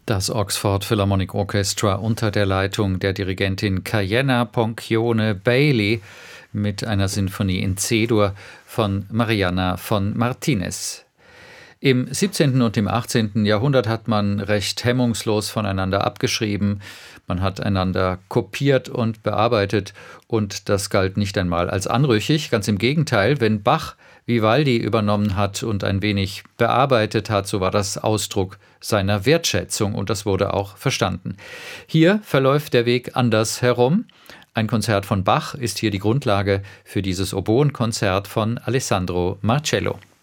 Das Oxford Philharmonic Orchestra unter der Leitung der Dirigentin Kayenna Poncione Bailey mit einer Sinfonie in C-Dur von Mariana von Martinez. Im 17. und im 18. Jahrhundert hat man recht hemmungslos voneinander abgeschrieben, man hat einander kopiert und bearbeitet und das galt nicht einmal als anrüchig, ganz im Gegenteil, wenn Bach Vivaldi übernommen hat und ein wenig bearbeitet hat, so war das Ausdruck seiner Wertschätzung und das wurde auch verstanden. Hier verläuft der Weg anders herum. Ein Konzert von Bach ist hier die Grundlage für dieses Oboenkonzert von Alessandro Marcello.